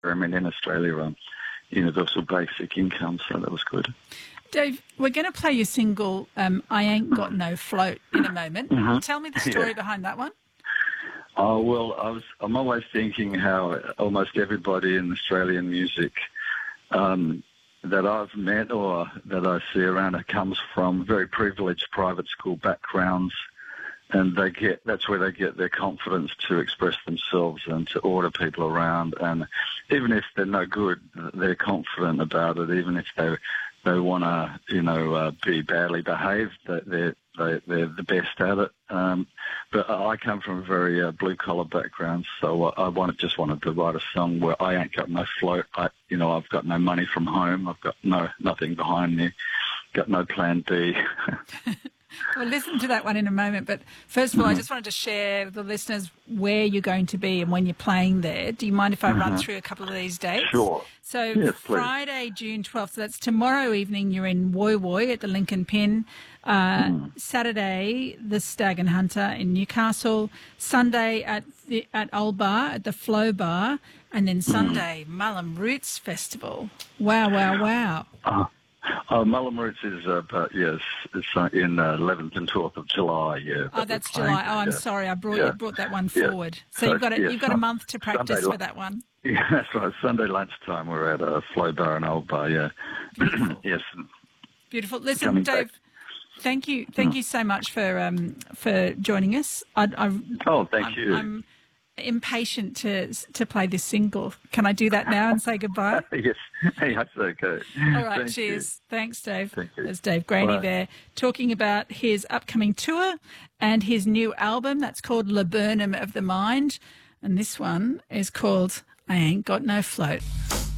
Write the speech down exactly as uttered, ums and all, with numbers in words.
mean, in Australia, um, universal basic income, so that was good. Dave, we're going to play your single, um, I Ain't Got No Float, in a moment. Mm-hmm. Tell me the story Yeah. behind that one. Oh, well, I was, I'm always thinking how almost everybody in Australian music um, that I've met or that I see around it comes from very privileged private school backgrounds, and they get that's where they get their confidence to express themselves and to order people around. And even if they're no good, they're confident about it. Even if they they want to, you know, uh, be badly behaved, they're they, they're the best at it. Um, but I come from a very uh, blue collar background, so I, I wanted just wanted to write a song where I ain't got no float. I, you know, I've got no money from home. I've got no nothing behind me. Got no plan B. We'll listen to that one in a moment. But first of all, mm-hmm. I just wanted to share with the listeners where you're going to be and when you're playing there. Do you mind if I mm-hmm. run through a couple of these dates? Sure. So yes, Friday, June twelfth, so that's tomorrow evening, you're in Woy Woy at the Lincoln Pin. Uh, mm. Saturday, the Stag and Hunter in Newcastle. Sunday at the, at Old Bar, at the Flow Bar. And then Sunday, mm. Mullum Roots Festival. Wow, wow, wow. Uh, Uh, Mullum Roots is, uh, but yes, it's uh, in uh, eleventh and twelfth of July. Yeah. Oh, that's July. Oh, I'm yeah. sorry, I brought yeah. you brought that one forward. Yeah. So, so you've got a, yeah, you've got a month to practice Sunday, for that one. Yeah, that's right. Sunday lunchtime, we're at a Flow Bar and Old Bar. Yeah. yes. Beautiful. Listen, Dave. Back. Thank you. Thank mm. you so much for um, for joining us. I, I, oh, thank I'm, you. I'm impatient to to play this single. Can I do that now and say goodbye? Yes. Hey, that's okay. All right, Thank cheers. You. Thanks, Dave. Thank you. There's Dave Graney Bye. there talking about his upcoming tour and his new album that's called Laburnum of the Mind. And this one is called I Ain't Got No Float.